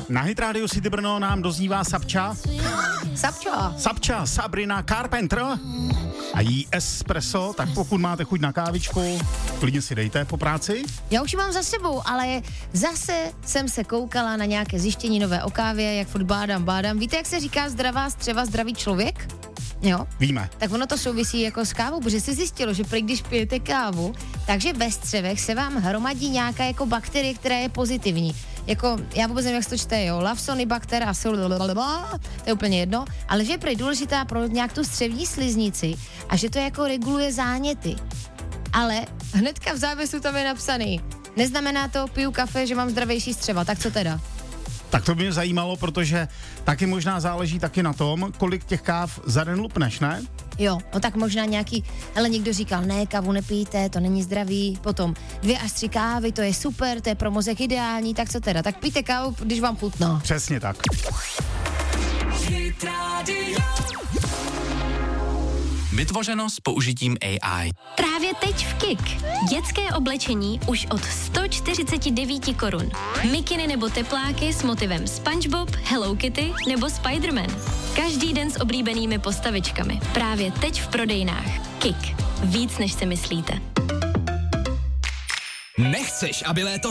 Na Hit Radio City Brno nám doznívá Sapča, Sabrina Carpenter a jí espresso, tak pokud máte chuť na kávičku, klidně si dejte po práci. Já už ji mám za sebou, ale zase jsem se koukala na nějaké zjištění nové o kávě, jak furt bádám. Víte, jak se říká zdravá střeva, zdravý člověk? Jo? Víme. Tak ono to souvisí jako s kávou, protože se zjistilo, že prý když pijete kávu, takže ve střevech se vám hromadí nějaká jako bakterie, která je pozitivní. Jako, já vůbec nevím, jak se to čte, jo, Lawsonibacter a to je úplně jedno, ale že je prý důležitá pro nějak tu střevní sliznici a že to jako reguluje záněty. Ale hnedka v závěsu tam je napsaný, neznamená to, piju kafe, že mám zdravější střeva, tak co teda? Tak to by mě zajímalo, protože taky možná záleží taky na tom, kolik těch káv za den lupneš, ne? Jo, no tak možná nějaký, hele, někdo říkal, ne, kávu nepijte, to není zdravý, potom 2 až 3 kávy, to je super, to je pro mozek ideální, tak co teda? Tak pijte kávu, když vám chutná. Přesně tak. Vytvořeno s použitím AI. Právě teď v KIK. Dětské oblečení už od 149 korun. Mikiny nebo tepláky s motivem SpongeBob, Hello Kitty nebo Spider-Man. Každý den s oblíbenými postavičkami. Právě teď v prodejnách. KIK. Víc než si myslíte. Nechceš, aby léto